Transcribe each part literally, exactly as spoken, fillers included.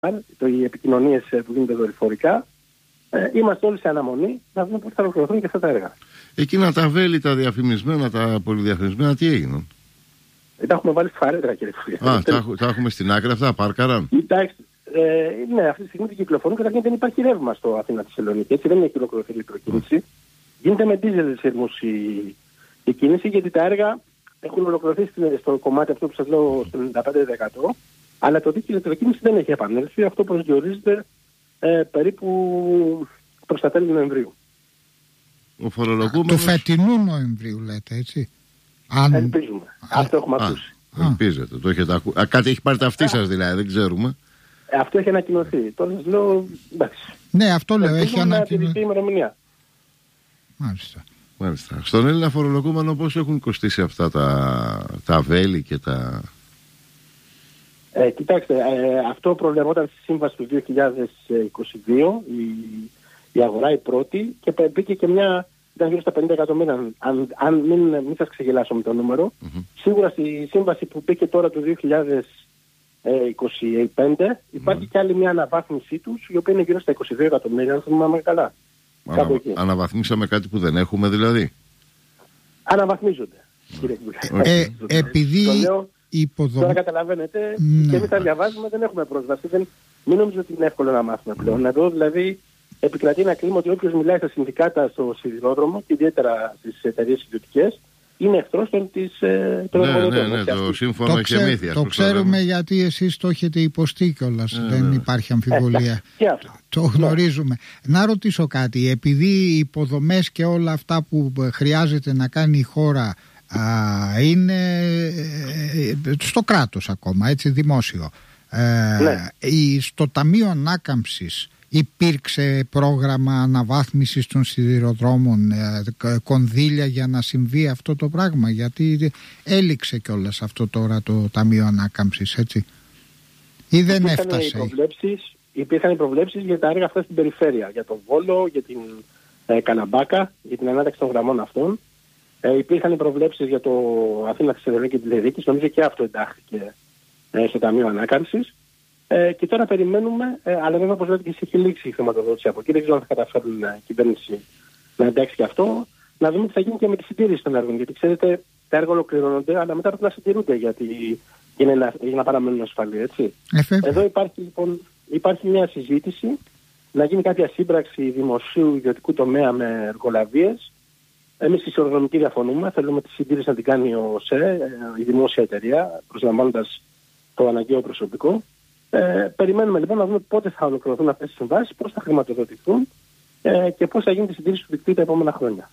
οι επικοινωνίες που γίνονται δορυφορικά. Ε, είμαστε όλοι σε αναμονή να δούμε πώς θα ολοκληρωθούν και αυτά τα έργα. Εκείνα τα βέλη, τα διαφημισμένα, τα πολυδιαφημισμένα, τι έγιναν? Ε, τα έχουμε βάλει στη φαρέτρα, κύριε Φουρία. Α, τα, τα έχουμε στην άκρη αυτά, πάρκαραν. Κοιτάξτε, ε, ναι, αυτή τη στιγμή δεν κυκλοφορούν. Καταρχήν δεν υπάρχει ρεύμα στο Αθήνα Θεσσαλονίκη. Έτσι δεν είναι κυκλοφορική ηλεκτροκίνηση. Mm. Γίνεται με δίζελ σειρμούς η, η κίνηση, γιατί τα έργα έχουν ολοκληρωθεί στο κομμάτι αυτό που σας λέω στο ενενήντα πέντε τοις εκατό. Αλλά το δίκτυο ηλεκτροκίνηση δεν έχει επανέλθει. Αυτό προσδιορίζεται ε, περίπου προς τα τέλη Νοεμβρίου. Ο φορολογούμενος... Του φετινού Νοεμβρίου λέτε, έτσι. Αν... Ελπίζουμε. Α, αυτό έχουμε α, ακούσει. Α, ελπίζετε. Το έχετε ακού... α, κάτι έχει πάρει τα αυτή σας δηλαδή, δεν ξέρουμε. Ε, αυτό έχει ανακοινωθεί. Τώρα σας λέω, εντάξει. Ναι, αυτό λέω, έχει ανακοινωθεί. Ημερομηνία. Μάλιστα. Μάλιστα. Στον Έλληνα φορολογούμενο πώς έχουν κοστίσει αυτά τα, τα βέλη και τα... Ε, κοιτάξτε, ε, αυτό προβλεπόταν στη σύμβαση του δύο χιλιάδες είκοσι δύο, η, η αγορά η πρώτη, και μπήκε και μια, ήταν γύρω στα πενήντα εκατομμύρια, αν, αν μην, μην σας ξεγελάσω με το νούμερο. Mm-hmm. Σίγουρα στη σύμβαση που μπήκε τώρα το δύο χιλιάδες είκοσι πέντε υπάρχει mm-hmm. και άλλη μια αναβάθμιση τους, η οποία είναι γύρω στα είκοσι δύο εκατομμύρια, αν θυμάμαι καλά. Ανα, αναβαθμίσαμε κάτι που δεν έχουμε δηλαδή. Αναβαθμίζονται, κύριε Κουλέ. Ε, ε, επειδή... Υποδομ... Τώρα καταλαβαίνετε, ναι. και εμείς τα διαβάζουμε, δεν έχουμε πρόσβαση. Δεν... Μην νομίζω ότι είναι εύκολο να μάθουμε πλέον. Εδώ δηλαδή επικρατεί ένα κλίμα ότι όποιος μιλάει στα συνδικάτα στο σιδηρόδρομο και ιδιαίτερα στις εταιρείες ιδιωτικές είναι εχθρός των εργοδοτών. Ναι, ναι, ναι, το σύμφωνο το, ξέ, μύθια, το ξέρουμε το γιατί εσείς το έχετε υποστεί κιόλας. Ναι, δεν ναι. υπάρχει αμφιβολία. Ε, αυτό. Το γνωρίζουμε. Ναι. Να ρωτήσω κάτι. Επειδή οι υποδομές και όλα αυτά που χρειάζεται να κάνει η χώρα Α, είναι στο κράτος ακόμα, έτσι, δημόσιο. Ε, ναι. Στο Ταμείο Ανάκαμψης υπήρξε πρόγραμμα αναβάθμισης των σιδηροδρόμων, ε, κονδύλια για να συμβεί αυτό το πράγμα? Γιατί έληξε κιόλας αυτό τώρα το Ταμείο Ανάκαμψης, έτσι. Ή δεν υπήρχαν έφτασε? Οι προβλέψεις, υπήρχαν οι προβλέψεις για τα έργα αυτά στην περιφέρεια, για τον Βόλο, για την ε, Καλαμπάκα, για την ανάταξη των γραμμών αυτών. Ε, υπήρχαν οι προβλέψεις για το Αθήνα Θεσσαλονίκη και τη Τηλεδιοίκηση, νομίζω και αυτό εντάχθηκε ε, στο Ταμείο Ανάκαμψης. Ε, και τώρα περιμένουμε, ε, αλλά βέβαια όπως λέτε και εσύ, έχει λήξει η χρηματοδότηση από εκεί. Δεν ξέρω αν θα καταφέρουν η κυβέρνηση να εντάξει και αυτό. Να δούμε τι θα γίνει και με τη συντήρηση των έργων. Γιατί ξέρετε, τα έργα ολοκληρώνονται, αλλά μετά πρέπει να συντηρούνται γιατί, για, να, για να παραμένουν ασφαλή, έτσι. Ε, Εδώ υπάρχει λοιπόν υπάρχει μια συζήτηση να γίνει κάποια σύμπραξη δημοσίου ιδιωτικού τομέα με εργολαβίες. Εμείς στη Σιδηροδρομική διαφωνούμε. Θέλουμε τη συντήρηση να την κάνει ο ΣΕ, η δημόσια εταιρεία, προσλαμβάνοντας το αναγκαίο προσωπικό. Ε, περιμένουμε λοιπόν να δούμε πότε θα ολοκληρωθούν αυτές οι συμβάσεις, πώς θα χρηματοδοτηθούν ε, και πώς θα γίνει τη συντήρηση του δικτύου τα επόμενα χρόνια.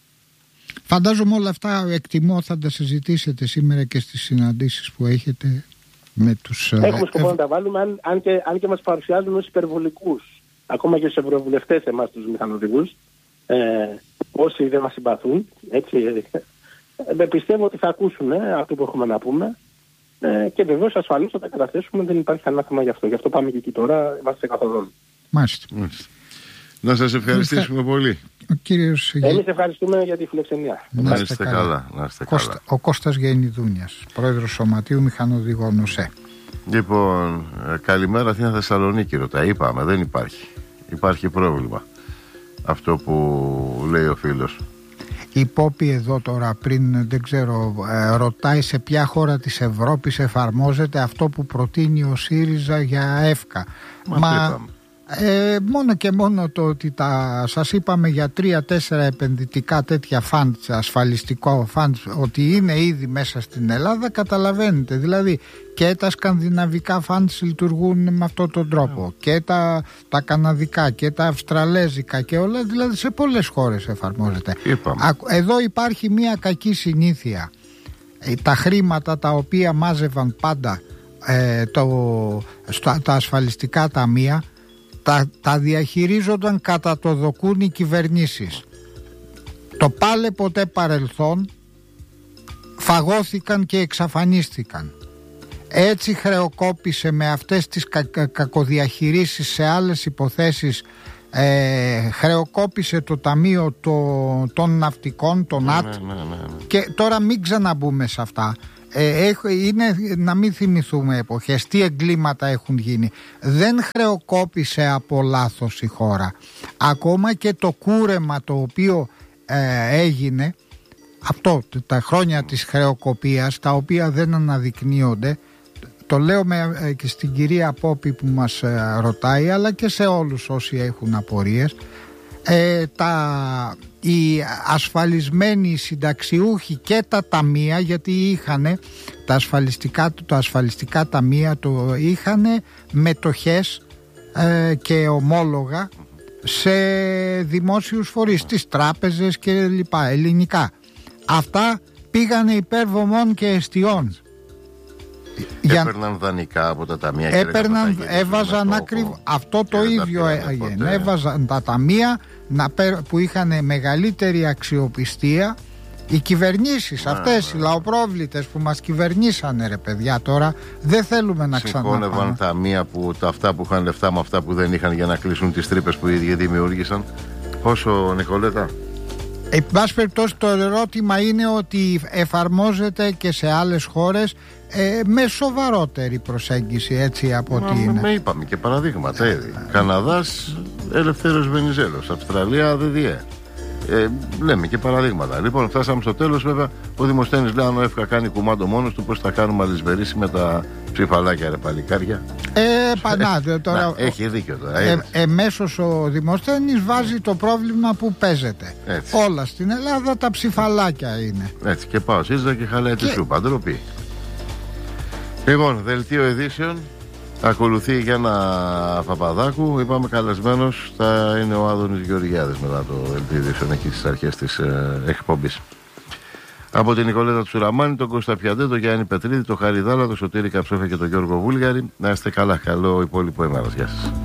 Φαντάζομαι όλα αυτά, εκτιμώ, θα τα συζητήσετε σήμερα και στις συναντήσεις που έχετε με τους... Έχουμε σκοπό ε... να τα βάλουμε, αν, αν, και, αν και μας παρουσιάζουν ως υπερβολικούς, ακόμα και στους ευρωβουλευτές εμάς τους μηχανοδηγούς. Ε, όσοι δεν μας συμπαθούν, έτσι, ε, πιστεύω ότι θα ακούσουν ε, αυτό που έχουμε να πούμε ε, και βεβαίως ασφαλώς θα τα καταθέσουμε, δεν υπάρχει κανένα θέμα γι' αυτό. Γι' αυτό πάμε και εκεί τώρα, είμαστε καθοδόν. Μάλιστα. Να σας ευχαριστήσουμε Μάλιστα. πολύ. Ο κύριος... Εμείς ευχαριστούμε για τη φιλοξενία. Να είστε καλά. καλά. Να είστε Κώστα, καλά. Ο Κώστας Γεννηδούνιας, πρόεδρος Σωματείου Μηχανοδηγών ΟΣΕ. Λοιπόν, καλημέρα Αθήνα Θεσσαλονίκη, ρωτά. Είπαμε, δεν υπάρχει. Υπάρχει πρόβλημα. Αυτό που λέει ο φίλος. Η Πόπη εδώ τώρα πριν, δεν ξέρω, ε, ρωτάει σε ποια χώρα της Ευρώπης εφαρμόζεται αυτό που προτείνει ο ΣΥΡΙΖΑ για ΕΦΚΑ. Μα, Μα ε, μόνο και μόνο το ότι τα, σας είπαμε για τρία-τέσσερα επενδυτικά τέτοια φαντ, ασφαλιστικό φαντ, ότι είναι ήδη μέσα στην Ελλάδα, καταλαβαίνετε. Δηλαδή και τα σκανδιναβικά φαντς λειτουργούν με αυτόν τον τρόπο, yeah. και τα, τα καναδικά και τα αυστραλέζικα και όλα, δηλαδή σε πολλές χώρες εφαρμόζεται. Είπαμε. Εδώ υπάρχει μια κακή συνήθεια. Τα χρήματα τα οποία μάζευαν πάντα ε, το, στα, τα ασφαλιστικά ταμεία τα, τα διαχειρίζονταν κατά το δοκούν οι κυβερνήσεις. Το πάλε ποτέ παρελθόν φαγώθηκαν και εξαφανίστηκαν. Έτσι χρεοκόπησε με αυτές τις κα, κακοδιαχειρήσεις σε άλλες υποθέσεις, ε, χρεοκόπησε το Ταμείο το, των Ναυτικών, το ΝΑΤ, ναι, ναι, ναι, ναι. Και τώρα μην ξαναμπούμε σε αυτά. ε, είναι, να μην θυμηθούμε εποχές, τι εγκλήματα έχουν γίνει. Δεν χρεοκόπησε από λάθος η χώρα. Ακόμα και το κούρεμα το οποίο ε, έγινε, αυτό τα χρόνια της χρεοκοπίας, τα οποία δεν αναδεικνύονται, το λέω με, ε, και στην κυρία Πόπη που μας ε, ρωτάει, αλλά και σε όλους όσοι έχουν απορίες, ε, τα, οι ασφαλισμένοι συνταξιούχοι και τα ταμεία, γιατί είχανε τα ασφαλιστικά, τα ασφαλιστικά ταμεία το είχανε μετοχές ε, και ομόλογα σε δημόσιους φορείς, τις τράπεζες και λοιπά, ελληνικά. Αυτά πήγανε υπέρ βωμών και εστιών. Έπαιρναν δανεικά από τα ταμεία. Έπαιρναν, έβαζαν ακριβώς αυτό το ίδιο έγινε. Έβαζαν τα ταμεία να, που είχαν μεγαλύτερη αξιοπιστία. Οι κυβερνήσεις, αυτές οι λαοπρόβλητες που μας κυβερνήσανε, ρε παιδιά, τώρα δεν θέλουμε να ξαναπάμε. Συγχώνευαν ταμεία που τα αυτά που είχαν λεφτά με αυτά που δεν είχαν για να κλείσουν τις τρύπες που οι ίδιοι δημιούργησαν. Πόσο, Νικολέτα? Εν πάση περιπτώσει, το ερώτημα είναι ότι εφαρμόζεται και σε άλλες χώρες ε, με σοβαρότερη προσέγγιση, έτσι, από ό,τι είναι. Με είπαμε και παραδείγματα ήδη. Καναδάς, Ελευθέρος Βενιζέλος. Αυστραλία, ΔΔΕ. Ε, λέμε και παραδείγματα. Λοιπόν, φτάσαμε στο τέλος. Βέβαια, ο Δημοσθένης λέει: αν ο ΕΦΚΑ κάνει κουμάντο μόνος του, πώς θα κάνουμε αλυσβερίσει με τα ψηφαλάκια, ρε παλικάρια. Ε, πανάτε τώρα. Να, έχει δίκιο τώρα. Ε, εμέσως ο Δημοσθένης βάζει το πρόβλημα που παίζεται. Έτσι. Όλα στην Ελλάδα τα ψηφαλάκια είναι. Έτσι, και πάω σύζα και χαλάει τη σούπα. Ντροπή. Λοιπόν, δελτίο ειδήσεων. Ακολουθεί η Γιάννα Παπαδάκου. Είπαμε καλεσμένος θα είναι ο Άδωνης Γεωργιάδης μετά το δελτίο ειδήσεων εκεί στις αρχές της ε, εκπομπής. Από την Νικολέτα Τσουραμάνη, τον Κώστα Πιαντέ, τον Γιάννη Πετρίδη, τον Χαριδάλα, τον Σωτήρη Καψόφια και τον Γιώργο Βούλγαρη. Να είστε καλά. Καλό υπόλοιπο ημέρας. Γεια σας.